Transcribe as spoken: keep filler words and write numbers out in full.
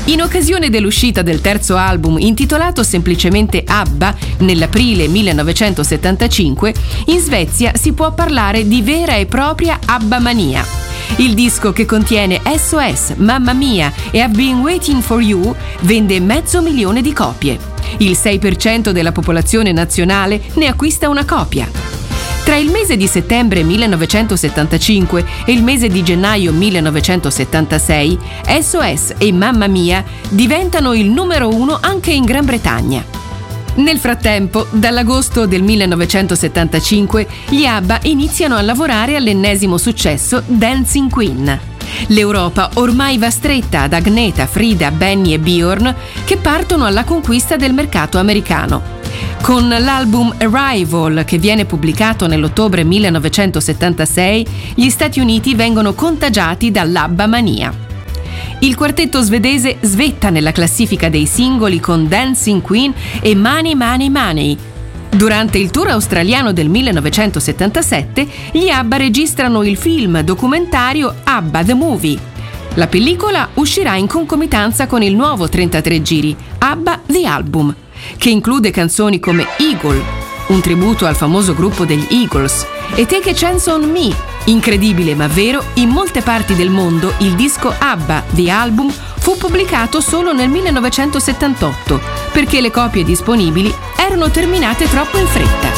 In occasione dell'uscita del terzo album, intitolato semplicemente ABBA, nell'aprile millenovecentosettantacinque, in Svezia si può parlare di vera e propria ABBA-mania. Il disco, che contiene S O S, Mamma Mia e I've Been Waiting for You, vende mezzo milione di copie. Il sei per cento della popolazione nazionale ne acquista una copia. Tra il mese di settembre millenovecentosettantacinque e il mese di gennaio millenovecentosettantasei, S O S e Mamma Mia diventano il numero uno anche in Gran Bretagna. Nel frattempo, dall'agosto del millenovecentosettantacinque, gli ABBA iniziano a lavorare all'ennesimo successo Dancing Queen. L'Europa ormai va stretta ad Agnetha, Frida, Benny e Björn, che partono alla conquista del mercato americano. Con l'album Arrival, che viene pubblicato nell'ottobre millenovecentosettantasei, gli Stati Uniti vengono contagiati dall'ABBA-mania. Il quartetto svedese svetta nella classifica dei singoli con Dancing Queen e Money Money Money. Durante il tour australiano del millenovecentosettantasette, gli ABBA registrano il film documentario ABBA The Movie. La pellicola uscirà in concomitanza con il nuovo trentatré giri, ABBA The Album, che include canzoni come Eagle, un tributo al famoso gruppo degli Eagles, e Take a Chance on Me. Incredibile ma vero, in molte parti del mondo il disco ABBA The Album fu pubblicato solo nel millenovecentosettantotto, perché le copie disponibili erano terminate troppo in fretta.